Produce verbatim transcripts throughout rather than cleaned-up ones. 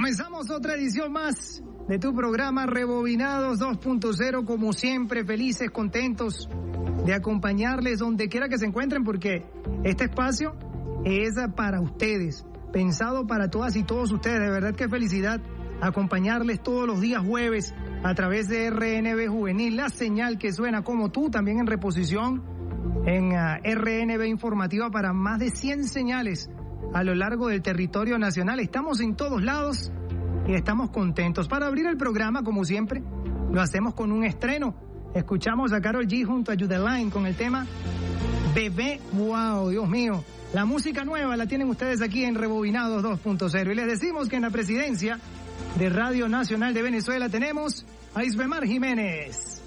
Comenzamos otra edición más de tu programa Rebobinados dos punto cero, como siempre, felices, contentos de acompañarles donde quiera que se encuentren, porque este espacio es para ustedes, pensado para todas y todos ustedes. De verdad que felicidad acompañarles todos los días jueves a través de R N B Juvenil, la señal que suena como tú, también en reposición en uh, R N B Informativa para más de cien señales a lo largo del territorio nacional. Estamos en todos lados y estamos contentos. Para abrir el programa, como siempre, lo hacemos con un estreno. Escuchamos a Karol G junto a Yudeline con el tema Bebé. Wow, Dios mío. La música nueva la tienen ustedes aquí en Rebobinados dos punto cero. Y les decimos que en la presidencia de Radio Nacional de Venezuela tenemos a Isbemar Jiménez.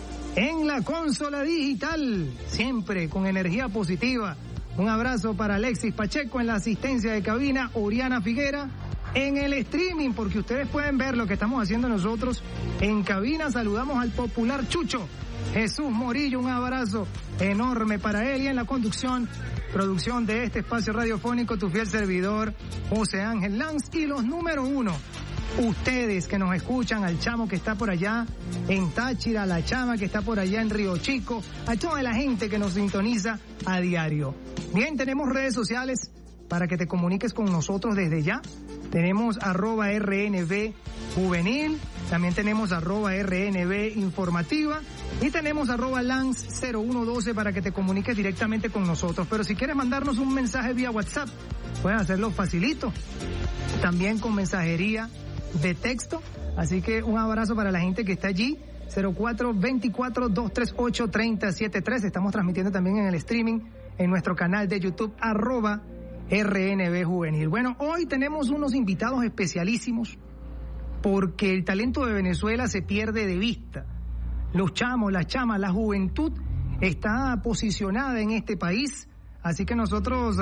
En la consola digital, siempre con energía positiva. Un abrazo para Alexis Pacheco en la asistencia de cabina, Oriana Figuera en el streaming, porque ustedes pueden ver lo que estamos haciendo nosotros en cabina. Saludamos al popular Chucho, Jesús Morillo, un abrazo enorme para él. Y en la conducción, producción de este espacio radiofónico, tu fiel servidor, José Ángel Lanz. Y los número uno, ustedes que nos escuchan, al chamo que está por allá en Táchira, a la chama que está por allá en Río Chico, a toda la gente que nos sintoniza a diario. Bien, tenemos redes sociales para que te comuniques con nosotros desde ya. Tenemos arroba R N B Juvenil, también tenemos arroba R N B Informativa y tenemos arroba Lance cero uno doce para que te comuniques directamente con nosotros. Pero si quieres mandarnos un mensaje vía WhatsApp, puedes hacerlo facilito, también con mensajería de texto. Así que un abrazo para la gente que está allí, cero cuatro dos cuatro, dos tres ocho, tres cero siete tres. Estamos transmitiendo también en el streaming en nuestro canal de YouTube, arroba R N B Juvenil. Bueno, hoy tenemos unos invitados especialísimos porque el talento de Venezuela se pierde de vista. Los chamos, las chamas, la juventud está posicionada en este país, así que nosotros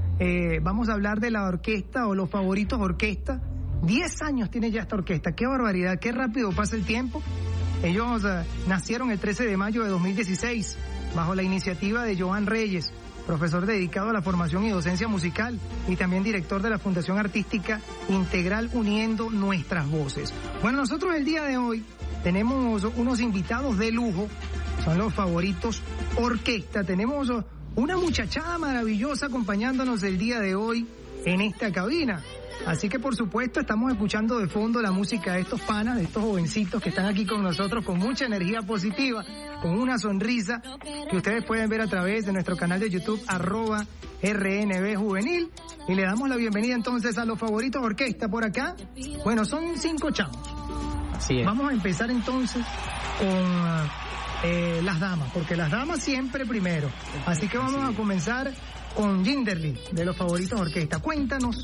eh, vamos a hablar de la orquesta o los favoritos orquesta. Diez años tiene ya esta orquesta, qué barbaridad, qué rápido pasa el tiempo. Ellos uh, nacieron el trece de mayo de dos mil dieciséis bajo la iniciativa de Joan Reyes, profesor dedicado a la formación y docencia musical y también director de la Fundación Artística Integral Uniendo Nuestras Voces. Bueno, nosotros el día de hoy tenemos unos invitados de lujo, son los favoritos orquesta. Tenemos una muchachada maravillosa acompañándonos el día de hoy en esta cabina. Así que por supuesto estamos escuchando de fondo la música de estos panas, de estos jovencitos que están aquí con nosotros con mucha energía positiva, con una sonrisa que ustedes pueden ver a través de nuestro canal de YouTube, arroba R N B Juvenil. Y le damos la bienvenida entonces a los favoritos orquesta por acá. Bueno, son cinco chavos. Así es. Vamos a empezar entonces con eh, las damas, porque las damas siempre primero. Así que vamos a comenzar con Ginderly, de los favoritos orquesta. Cuéntanos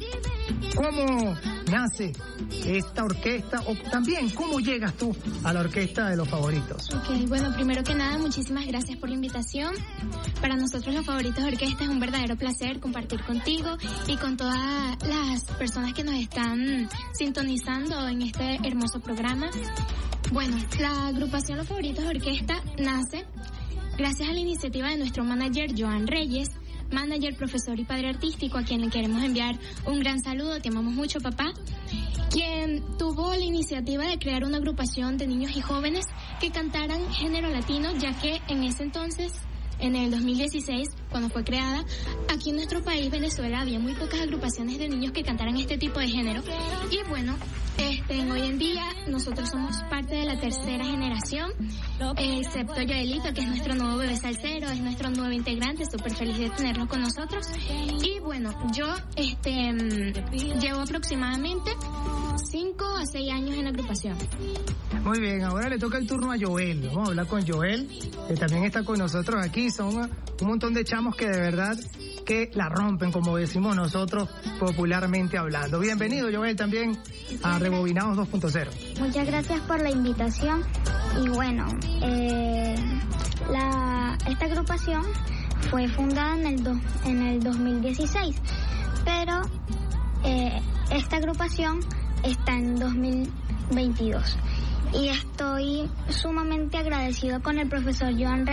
cómo nace esta orquesta o también cómo llegas tú a la orquesta de los favoritos. Ok, bueno, primero que nada, muchísimas gracias por la invitación. Para nosotros los favoritos orquesta es un verdadero placer compartir contigo y con todas las personas que nos están sintonizando en este hermoso programa. Bueno, la agrupación Los Favoritos Orquesta nace gracias a la iniciativa de nuestro manager Joan Reyes, manager, profesor y padre artístico, a quien le queremos enviar un gran saludo. Te amamos mucho, papá. Quien tuvo la iniciativa de crear una agrupación de niños y jóvenes que cantaran género latino, ya que en ese entonces, en el dos mil dieciséis, cuando fue creada, aquí en nuestro país, Venezuela, había muy pocas agrupaciones de niños que cantaran este tipo de género. Y bueno, este, hoy en día nosotros somos parte de la tercera generación, eh, excepto Joelito, que es nuestro nuevo bebé salsero, es nuestro nuevo integrante, súper feliz de tenerlo con nosotros. Y bueno, yo este llevo aproximadamente cinco a seis años en la agrupación. Muy bien, ahora le toca el turno a Joel. Vamos a hablar con Joel, que también está con nosotros aquí. Son un montón de chamos que de verdad que la rompen, como decimos nosotros popularmente hablando. Bienvenido, Joel, también a Rebobinados dos punto cero. Muchas gracias por la invitación. Y bueno, eh, la esta agrupación fue fundada en el, do, en el dos mil dieciséis, pero eh, esta agrupación está en dos mil veintidós. Y estoy sumamente agradecido con el profesor Joan